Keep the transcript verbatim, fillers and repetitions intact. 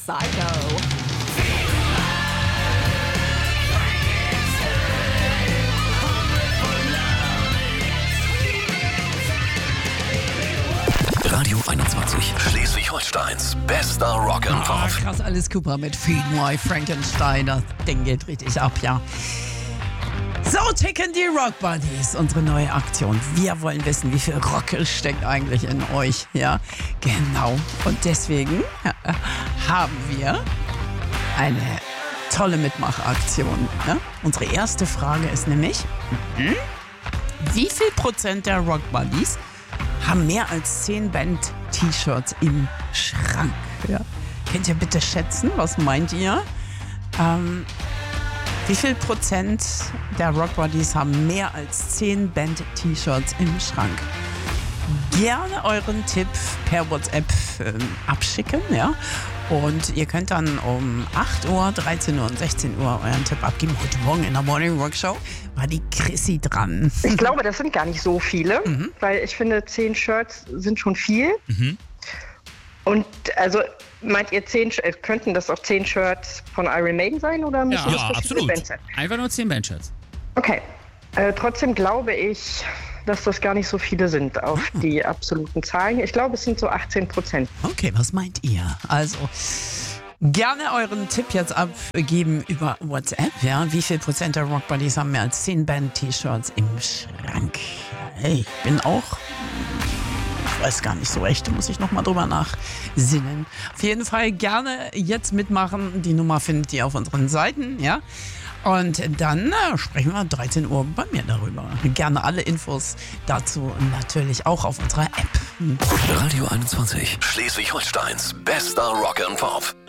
Psycho. Radio einundzwanzig, Schleswig-Holsteins bester Rock'n'Pop. Ah, krass, Alice Cooper mit Feed My Frankenstein. Das Ding geht richtig ab, ja. So ticken die Rock Buddies, unsere neue Aktion. Wir wollen wissen, wie viel Rock steckt eigentlich in euch, ja? Genau. Und deswegen haben wir eine tolle Mitmachaktion. Ne? Unsere erste Frage ist nämlich, mhm, wie viel Prozent der Rock Buddies haben mehr als zehn Band-T-Shirts im Schrank? Ja. Könnt ihr bitte schätzen? Was meint ihr? Ähm, wie viel Prozent der Rock Buddies haben mehr als zehn Band-T-Shirts im Schrank? Gerne euren Tipp per WhatsApp ähm, abschicken, ja. Und ihr könnt dann um acht Uhr, dreizehn Uhr und sechzehn Uhr euren Tipp abgeben. Heute Morgen in der Morning Rock Show war die Chrissy dran. Ich glaube, das sind gar nicht so viele, Mhm. weil ich finde, zehn Shirts sind schon viel. Mhm. Und also, meint ihr, zehn, Sh- äh, könnten das auch zehn Shirts von Iron Maiden sein? Oder müssen Ja, das ja, verschiedene absolut. Bands sein? Einfach nur zehn Bandshirts. Okay. Äh, trotzdem glaube ich, dass das gar nicht so viele sind auf die absoluten Zahlen. Ich glaube, es sind so achtzehn Prozent. Okay, was meint ihr? Also, gerne euren Tipp jetzt abgeben über WhatsApp. Ja? Wie viel Prozent der Rock Buddies haben mehr als zehn Band-T-Shirts im Schrank? Hey, ich bin auch... Ich weiß gar nicht so recht, muss ich nochmal drüber nachsinnen. Auf jeden Fall gerne jetzt mitmachen. Die Nummer findet ihr auf unseren Seiten, ja. Und dann äh, sprechen wir dreizehn Uhr bei mir darüber. Gerne alle Infos dazu natürlich auch auf unserer App. Radio einundzwanzig, Schleswig-Holsteins bester Rock'n'Pop.